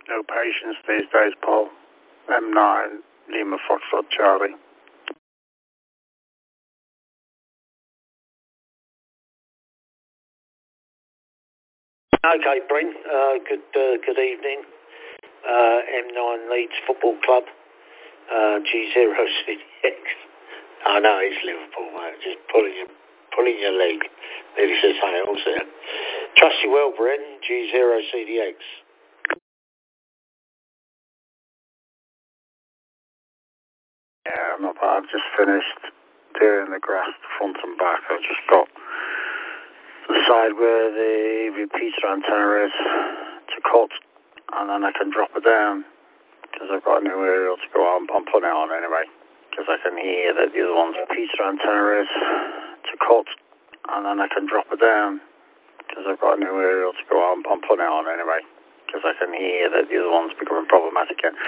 No patience these days, Paul. M9, Lima Foxtrot Charlie. Okay, Brent. Good evening. M9 Leeds Football Club. G0CDX. I know it's Liverpool, mate. Just pulling your leg. Nearly says something else there. Trust you well, Brent. G0CDX. Yeah, not bad. I've just finished doing the grass front and back. I've just got the side where the repeater antenna is to cut, and then I can drop it down because I've got a new aerial to go on. I'm putting it on anyway because I can hear that the other one's repeater antenna is to cut, and then I can drop it down because I've got a new aerial to go on. I'm putting it on anyway because I can hear that the other one's becoming problematic again.